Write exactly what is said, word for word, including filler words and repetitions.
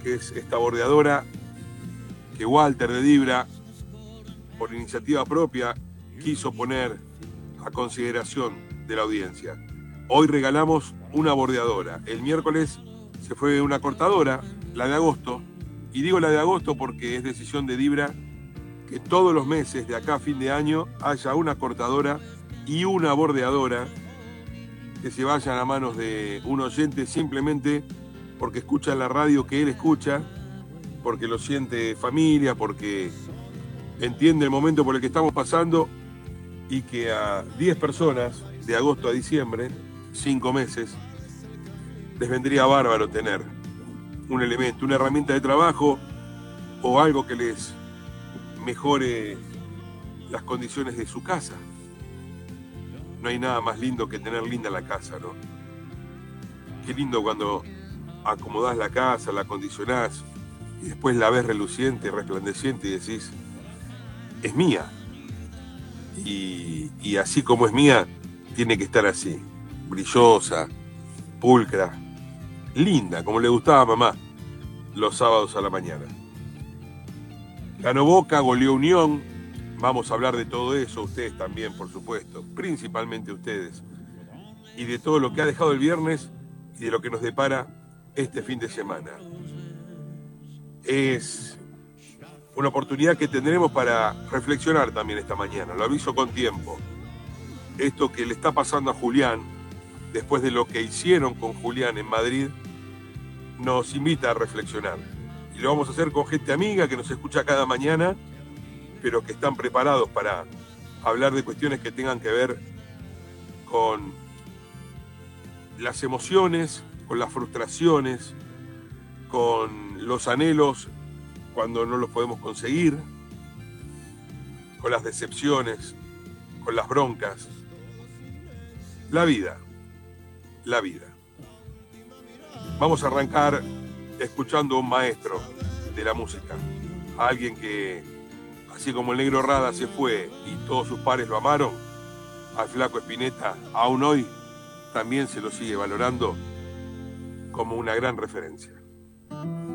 que es esta bordeadora que Walter de Dibra, por iniciativa propia, quiso poner a consideración de la audiencia. Hoy regalamos una bordeadora. El miércoles se fue una cortadora, la de agosto, y digo la de agosto porque es decisión de Dibra que todos los meses de acá a fin de año haya una cortadora y una bordeadora que se vayan a manos de un oyente simplemente porque escucha la radio que él escucha, porque lo siente familia, porque entiende el momento por el que estamos pasando, y que a diez personas de agosto a diciembre, cinco meses, les vendría bárbaro tener un elemento, una herramienta de trabajo o algo que les mejore las condiciones de su casa. No hay nada más lindo que tener linda la casa, ¿no? Qué lindo cuando acomodás la casa, la acondicionás y después la ves reluciente, resplandeciente y decís, es mía. Y, y así como es mía, tiene que estar así, brillosa, pulcra, linda, como le gustaba a mamá los sábados a la mañana. Ganó Boca, goleó Unión. Vamos a hablar de todo eso, ustedes también, por supuesto, principalmente ustedes, y de todo lo que ha dejado el viernes y de lo que nos depara este fin de semana. Es una oportunidad que tendremos para reflexionar también esta mañana, lo aviso con tiempo. Esto que le está pasando a Julián, después de lo que hicieron con Julián en Madrid, nos invita a reflexionar. Y lo vamos a hacer con gente amiga que nos escucha cada mañana, pero que están preparados para hablar de cuestiones que tengan que ver con las emociones, con las frustraciones, con los anhelos cuando no los podemos conseguir, con las decepciones, con las broncas. La vida, la vida. Vamos a arrancar escuchando a un maestro de la música, a alguien que, así como el Negro Rada se fue y todos sus pares lo amaron, al Flaco Spinetta aún hoy también se lo sigue valorando como una gran referencia.